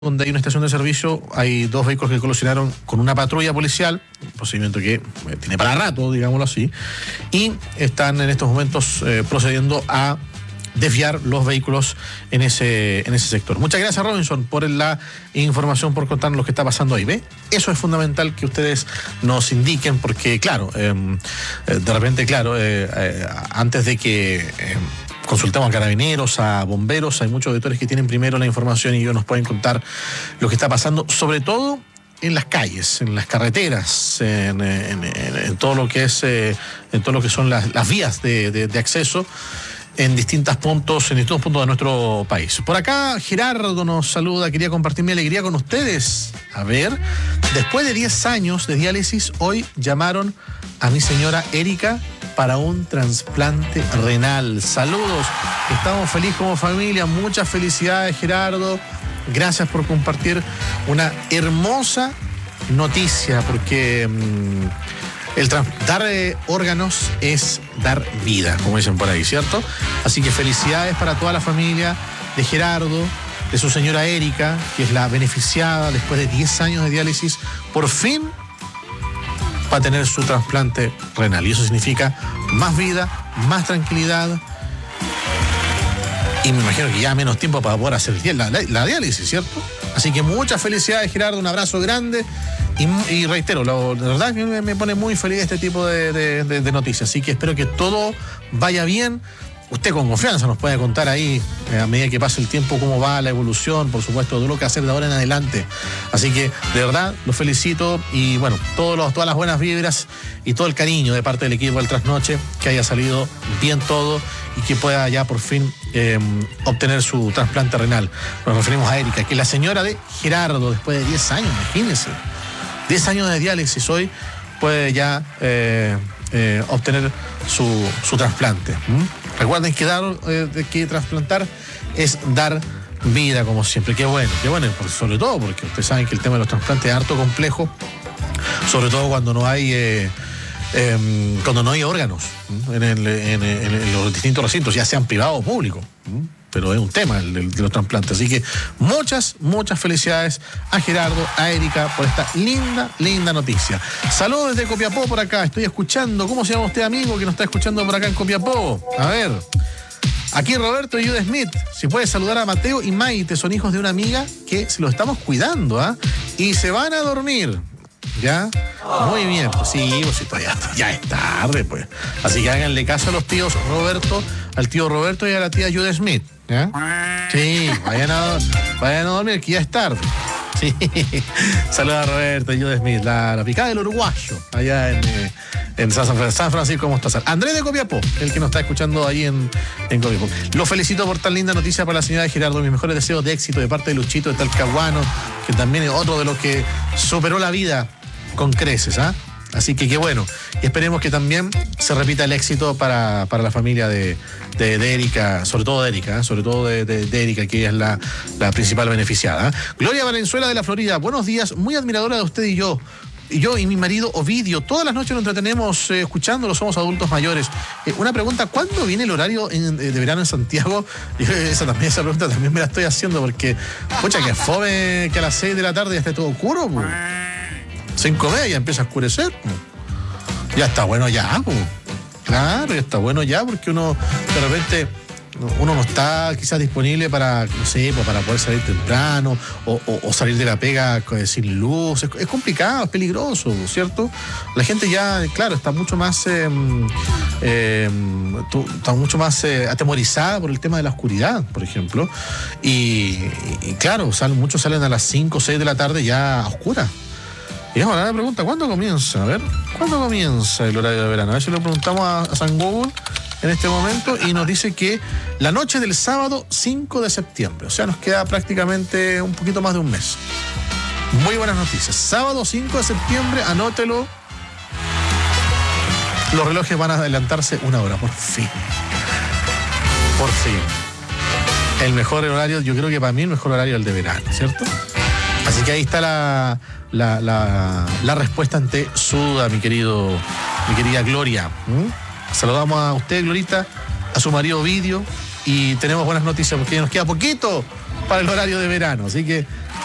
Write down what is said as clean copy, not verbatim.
donde hay una estación de servicio, hay dos vehículos que colisionaron con una patrulla policial, un procedimiento que tiene para rato, digámoslo así, y están en estos momentos procediendo a desviar los vehículos en ese sector. Muchas gracias, Robinson, por la información, por contarnos lo que está pasando ahí. ¿Ve? Eso es fundamental que ustedes nos indiquen, porque claro, de repente, claro, antes de que consultamos a carabineros, a bomberos, hay muchos auditores que tienen primero la información y ellos nos pueden contar lo que está pasando, sobre todo en las calles, en las carreteras, en todo lo que es, en todo lo que son las vías de acceso en distintos puntos de nuestro país. Por acá Gerardo nos saluda, quería compartir mi alegría con ustedes. A ver, después de 10 años de diálisis, hoy llamaron a mi señora Erika para un trasplante renal. Saludos, estamos felices como familia, muchas felicidades, Gerardo. Gracias por compartir una hermosa noticia, porque dar órganos es dar vida, como dicen por ahí, ¿cierto? Así que felicidades para toda la familia de Gerardo, de su señora Erika, que es la beneficiada después de 10 años de diálisis, por fin va a tener su trasplante renal. Y eso significa más vida, más tranquilidad, y me imagino que ya menos tiempo para poder hacer la diálisis, ¿cierto? Así que muchas felicidades, Gerardo, un abrazo grande. Y reitero, la verdad que me pone muy feliz este tipo de noticias. Así que espero que todo vaya bien. Usted con confianza nos puede contar ahí, a medida que pase el tiempo, cómo va la evolución, por supuesto, de lo que hacer de ahora en adelante. Así que, de verdad, los felicito y, bueno, todas las buenas vibras y todo el cariño de parte del equipo del Trasnoche, que haya salido bien todo y que pueda ya por fin obtener su trasplante renal. Nos referimos a Erika, que es la señora de Gerardo, después de 10 años, imagínense. 10 años de diálisis hoy puede ya obtener su trasplante. Recuerden que que trasplantar es dar vida, como siempre. Qué bueno, sobre todo porque ustedes saben que el tema de los trasplantes es harto complejo, sobre todo cuando no hay órganos en los distintos recintos, ya sean privados o públicos. Pero es un tema de los trasplantes. Así que muchas felicidades a Gerardo, a Erika, por esta linda noticia. Saludos desde Copiapó por acá. Estoy escuchando. ¿Cómo se llama usted, amigo, que nos está escuchando por acá en Copiapó? A ver. Aquí Roberto y Jude Smith. Si puede saludar a Mateo y Maite, son hijos de una amiga que se lo estamos cuidando, ¿ah? Y se van a dormir. ¿Ya? Muy bien, pues sí, ya es tarde, pues. Así que háganle caso a los tíos Roberto, al tío Roberto y a la tía Jude Smith, ¿ya? Sí, vayan a dormir, que ya es tarde. Sí. Saludos a Roberto y Jude Smith, la picada del uruguayo, allá en San Francisco Mostazal. Andrés de Copiapó, el que nos está escuchando ahí en Copiapó. Lo felicito por tan linda noticia para la señora de Gerardo. Mis mejores deseos de éxito de parte de Luchito de Talcahuano, que también es otro de los que superó la vida con creces, ¿ah? Así que qué bueno. Y esperemos que también se repita el éxito para la familia de Erika, sobre todo de Erika, ¿eh? Sobre todo de Erika, que es la principal beneficiada, ¿eh? Gloria Valenzuela de la Florida, buenos días, muy admiradora de usted y yo. Yo y mi marido Ovidio, todas las noches nos entretenemos escuchándolo, somos adultos mayores. Una pregunta, ¿cuándo viene el horario de verano en Santiago? Esa pregunta también me la estoy haciendo, porque, pucha, que fome que a las 6 de la tarde ya esté todo oscuro, pues. 5:30 ya empieza a oscurecer, pues. Ya está bueno ya, pues. Claro, ya está bueno ya, porque uno de repente no está quizás disponible para, no sé, para poder salir temprano o salir de la pega sin luz. Es complicado, es peligroso, ¿cierto? La gente ya, claro, está mucho más atemorizada por el tema de la oscuridad, por ejemplo. Y claro, muchos salen a las 5 o 6 de la tarde ya a oscuras. Y ahora la pregunta, ¿cuándo comienza? A ver, ¿cuándo comienza el horario de verano? A ver si lo preguntamos a San Google en este momento, y nos dice que la noche del sábado 5 de septiembre. O sea, nos queda prácticamente un poquito más de un mes. Muy buenas noticias. Sábado 5 de septiembre, anótelo. Los relojes van a adelantarse 1 hora, por fin. Por fin. El mejor horario, yo creo que para mí el mejor horario es el de verano, ¿cierto? Así que ahí está la respuesta ante Suda, mi querida Gloria. Saludamos a usted, Glorita, a su marido Ovidio, y tenemos buenas noticias porque nos queda poquito para el horario de verano. Así que